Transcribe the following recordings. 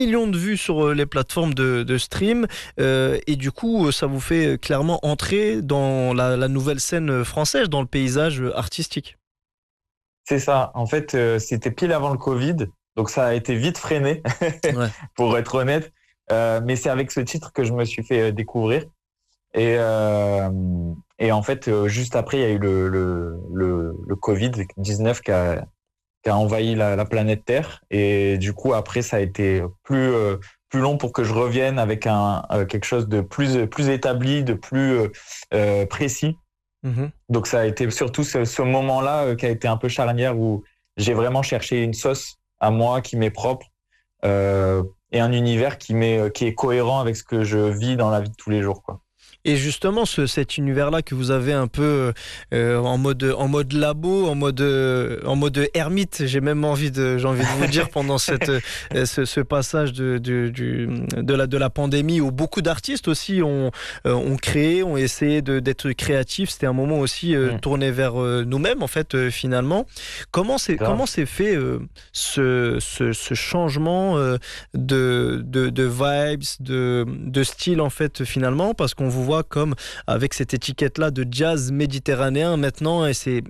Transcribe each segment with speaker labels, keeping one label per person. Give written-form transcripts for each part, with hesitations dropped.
Speaker 1: millions de vues sur les plateformes de stream et du coup ça vous fait clairement entrer dans la nouvelle scène française, dans le paysage artistique.
Speaker 2: C'est ça. En fait, c'était pile avant le Covid, donc ça a été vite freiné,
Speaker 1: Ouais.
Speaker 2: pour être honnête. Mais c'est avec ce titre que je me suis fait découvrir. Et, euh, et en fait, juste après, il y a eu le Covid-19 qui a envahi la planète Terre. Et du coup, après, ça a été plus long pour que je revienne avec quelque chose de plus établi, de plus précis.
Speaker 1: Mhm.
Speaker 2: Donc ça a été surtout ce moment-là qui a été un peu charnière où j'ai vraiment cherché une sauce à moi qui m'est propre et un univers qui est cohérent avec ce que je vis dans la vie de tous les jours, quoi.
Speaker 1: Et justement, cet univers-là que vous avez un peu en mode labo, en mode ermite, j'ai envie de vous dire pendant ce passage de la pandémie où beaucoup d'artistes aussi ont créé, ont essayé d'être créatifs. C'était un moment aussi tourné vers nous-mêmes en fait finalement.
Speaker 2: Grave.
Speaker 1: Comment s'est fait ce changement de vibes, de style en fait finalement, parce qu'on vous voit comme avec cette étiquette-là de jazz méditerranéen maintenant,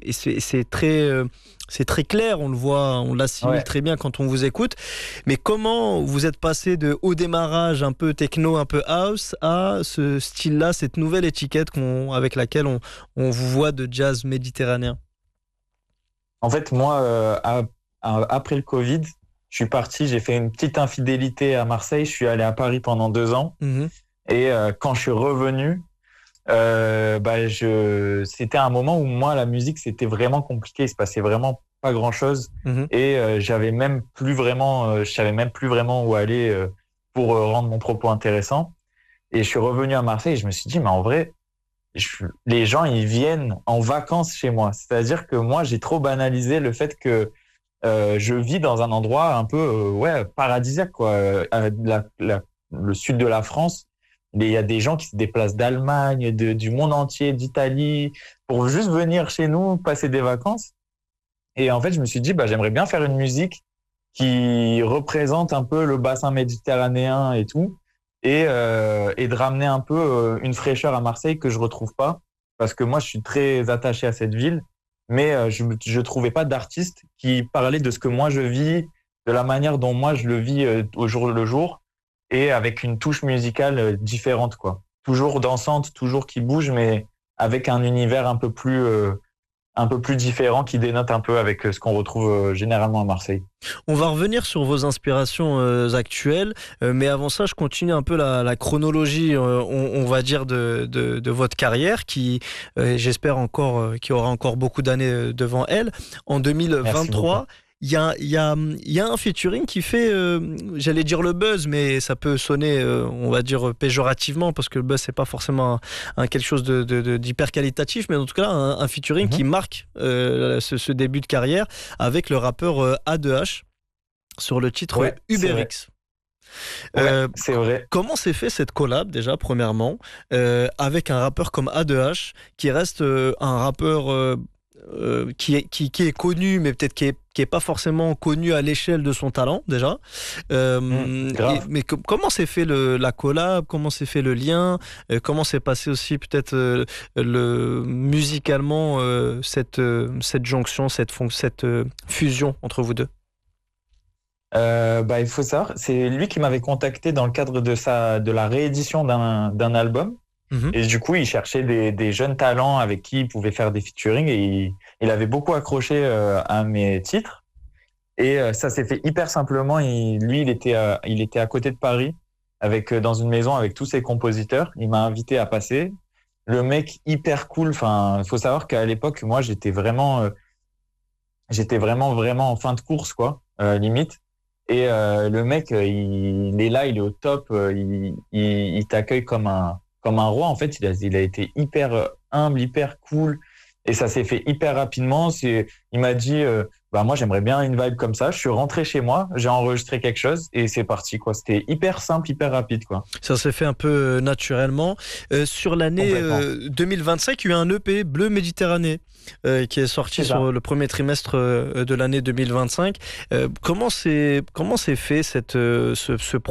Speaker 1: c'est très clair, on le voit, on l'assimile
Speaker 2: Ouais.
Speaker 1: très bien quand on vous écoute. Mais comment vous êtes passé de au démarrage un peu techno, un peu house, à ce style-là, cette nouvelle étiquette avec laquelle on vous voit de jazz méditerranéen?
Speaker 2: En fait, moi, après le Covid, je suis parti, j'ai fait une petite infidélité à Marseille, je suis allé à Paris pendant 2 ans.
Speaker 1: Mhm,
Speaker 2: Et quand je suis revenu, c'était un moment où moi, la musique, c'était vraiment compliqué. Il se passait vraiment pas grand-chose.
Speaker 1: mhm.
Speaker 2: Et je savais même plus vraiment où aller pour rendre mon propos intéressant. Et je suis revenu à Marseille et je me suis dit, mais en vrai, les gens, ils viennent en vacances chez moi. C'est-à-dire que moi, j'ai trop banalisé le fait que je vis dans un endroit un peu ouais, paradisiaque, quoi. Le sud de la France, il y a des gens qui se déplacent d'Allemagne, du monde entier, d'Italie, pour juste venir chez nous, passer des vacances. Et en fait, je me suis dit, bah, j'aimerais bien faire une musique qui représente un peu le bassin méditerranéen et tout, et de ramener un peu une fraîcheur à Marseille que je retrouve pas, parce que moi, je suis très attaché à cette ville, mais je trouvais pas d'artiste qui parlait de ce que moi je vis, de la manière dont moi je le vis au jour le jour, et avec une touche musicale différente, quoi. Toujours dansante, toujours qui bouge, mais avec un univers un peu plus différent qui dénote un peu avec ce qu'on retrouve généralement à Marseille.
Speaker 1: On va revenir sur vos inspirations actuelles, mais avant ça, je continue un peu la chronologie, on va dire, de votre carrière, qui, j'espère encore, qui aura encore beaucoup d'années devant elle. En
Speaker 2: Merci beaucoup.
Speaker 1: 2023, il y a un featuring qui fait, j'allais dire le buzz, mais ça peut sonner, on va dire, péjorativement, parce que le buzz, c'est pas forcément quelque chose d'hyper qualitatif, mais en tout cas, un featuring qui
Speaker 2: Mhm.
Speaker 1: marque ce début de carrière avec le rappeur A2H sur le titre
Speaker 2: Ouais, c'est vrai.
Speaker 1: UberX.
Speaker 2: Ouais,
Speaker 1: Euh,
Speaker 2: c'est vrai.
Speaker 1: Comment s'est fait cette collab déjà, premièrement, avec un rappeur comme A2H, qui reste un rappeur qui est connu, mais peut-être qui est pas forcément connu à l'échelle de son talent déjà.
Speaker 2: Grave.
Speaker 1: Mais comment s'est fait la collab, comment s'est fait le lien, comment s'est passé aussi peut-être musicalement cette jonction, cette fusion entre vous deux?
Speaker 2: Il faut savoir, c'est lui qui m'avait contacté dans le cadre de la réédition d'un album.
Speaker 1: Mhm.
Speaker 2: Et du coup, il cherchait des jeunes talents avec qui il pouvait faire des featuring et il avait beaucoup accroché à mes titres. Et ça s'est fait hyper simplement. Il était à côté de Paris, dans une maison avec tous ses compositeurs. Il m'a invité à passer. Le mec hyper cool. Enfin, il faut savoir qu'à l'époque, moi, j'étais vraiment en fin de course, quoi, limite. Et le mec, il est là, il est au top. Il t'accueille comme un roi. En fait, il a été hyper humble, hyper cool. Et ça s'est fait hyper rapidement. Il m'a dit, bah moi j'aimerais bien une vibe comme ça. Je suis rentré chez moi, j'ai enregistré quelque chose et c'est parti quoi. C'était hyper simple, hyper rapide quoi.
Speaker 1: Ça s'est fait un peu naturellement. Sur l'année 2025, il y a eu un EP Bleu Méditerranée qui est sorti sur le premier trimestre de l'année 2025. Comment s'est fait ce